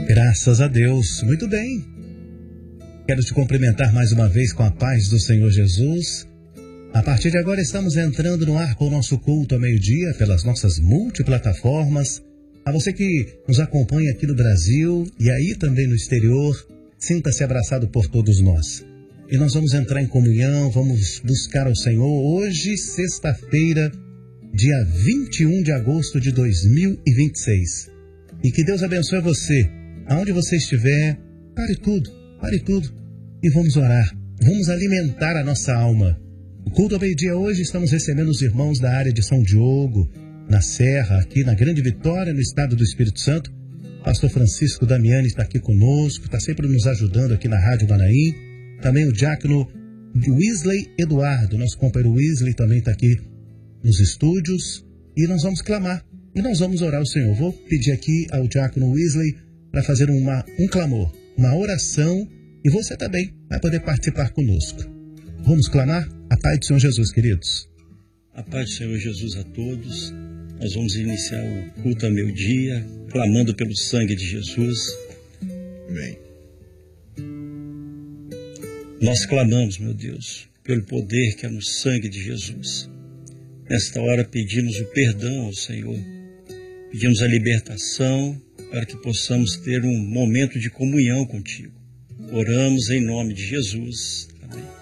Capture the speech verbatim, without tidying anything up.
Graças a Deus. Muito bem. Quero te cumprimentar mais uma vez com a paz do Senhor Jesus. A partir de agora estamos entrando no ar com o nosso culto ao meio-dia pelas nossas multiplataformas. A você que nos acompanha aqui no Brasil e aí também no exterior, sinta-se abraçado por todos nós. E nós vamos entrar em comunhão, vamos buscar ao Senhor hoje, sexta-feira, dia vinte e um de agosto de dois mil e vinte e seis. E que Deus abençoe você. Aonde você estiver, pare tudo, pare tudo e vamos orar. Vamos alimentar a nossa alma. O culto ao meio-dia hoje estamos recebendo os irmãos da área de São Diogo, na Serra, aqui na Grande Vitória, no estado do Espírito Santo. Pastor Francisco Damiani está aqui conosco, está sempre nos ajudando aqui na Rádio Manaim. Também o diácono Wesley Eduardo, nosso companheiro Wesley também está aqui nos estúdios. E nós vamos clamar, e nós vamos orar ao Senhor. Vou pedir aqui ao diácono Wesley para fazer uma, um clamor, uma oração, e você também vai poder participar conosco. Vamos clamar? A paz do Senhor Jesus, queridos. A paz do Senhor Jesus a todos. Nós vamos iniciar o culto ao meio-dia, clamando pelo sangue de Jesus. Amém. Nós clamamos, meu Deus, pelo poder que é no sangue de Jesus. Nesta hora pedimos o perdão ao Senhor. Pedimos a libertação para que possamos ter um momento de comunhão contigo. Oramos em nome de Jesus. Amém.